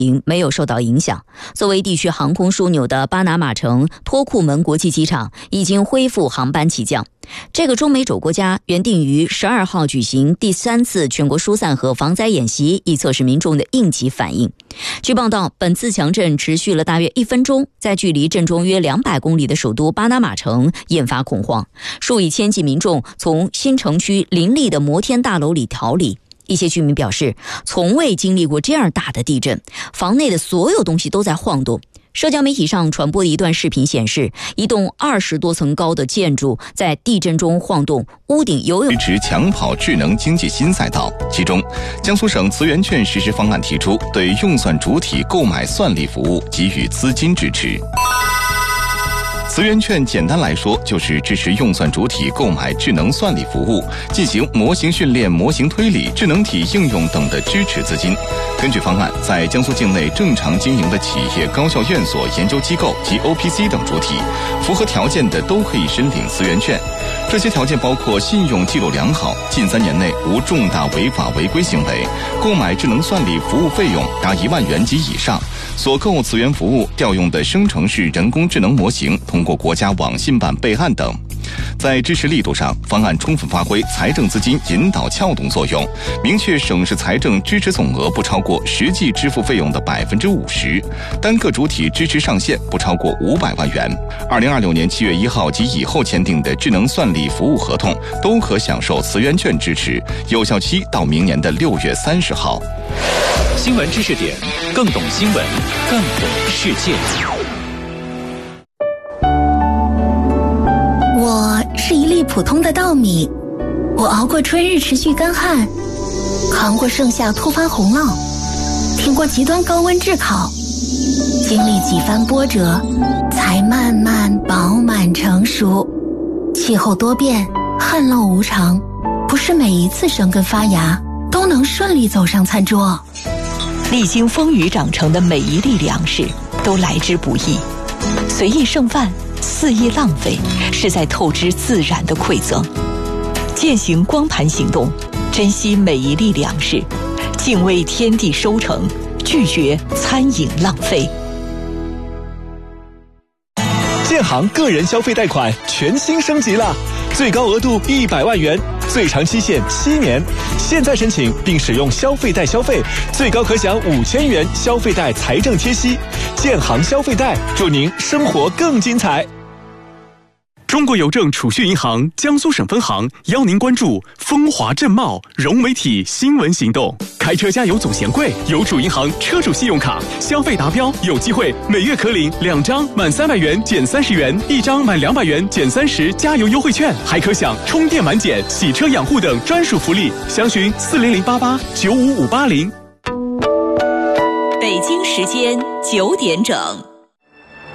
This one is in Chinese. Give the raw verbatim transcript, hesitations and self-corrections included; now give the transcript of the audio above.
营没有受到影响。作为地区航空枢纽的巴拿马城托库门国际机场已经恢复航班起降。这个中美洲国家原定于十二号举行第三次全国疏散和防灾演习，以测试民众的应急反应。据报道，本次强震持续了大约一分钟，在距离震中约两百公里的首都巴拿马城引发恐慌，数以千计民众从新城区林立的摩天大楼里逃离。一些居民表示，从未经历过这样大的地震，房内的所有东西都在晃动。社交媒体上传播的一段视频显示，一栋二十多层高的建筑在地震中晃动，屋顶游泳。 支持抢跑智能经济新赛道，其中，江苏省磁源券实施方案提出对用算主体购买算力服务给予资金支持。磁源券简单来说就是支持用算主体购买智能算力服务，进行模型训练、模型推理、智能体应用等的支持资金。根据方案，在江苏境内正常经营的企业、高校院所、研究机构及 O P C 等主体，符合条件的都可以申领磁源券。这些条件包括信用记录良好、近三年内无重大违法违规行为、购买智能算力服务费用达一万元及以上、所购磁源服务调用的生成式人工智能模型通过国家网信办备案等。在支持力度上，方案充分发挥财政资金引导撬动作用，明确省市财政支持总额不超过实际支付费用的百分之五十，单个主体支持上限不超过五百万元。二零二六年七月一号及以后签订的智能算力服务合同都可享受磁源券支持，有效期到明年的六月三十号。 新闻知识点，更懂新闻，更懂世界。 我是一粒普通的稻米，我熬过春日持续干旱，扛过盛夏突发洪涝，挺过极端高温炙烤，经历几番波折，才慢慢饱满成熟。气候多变，旱涝无常，不是每一次生根发芽都能顺利走上餐桌。 历经风雨长成的每一粒粮食都来之不易，随意剩饭，肆意浪费，是在透支自然的馈赠。践行光盘行动，珍惜每一粒粮食，敬畏天地收成，拒绝餐饮浪费。 建行个人消费贷款全新升级了，最高额度一百万元，最长期限七年。现在申请并使用消费贷消费，最高可享五千元消费贷财政贴息。建行消费贷，祝您生活更精彩。 中国邮政储蓄银行江苏省分行邀您关注风华正茂融媒体新闻行动。开车加油总嫌贵，邮储银行车主信用卡消费达标有机会每月可领两张满三百元减三十元，一张满两百元减三十加油优惠券，还可享充电满减、洗车养护等专属福利。详询四零零八八九五五八零。 北京时间九点整。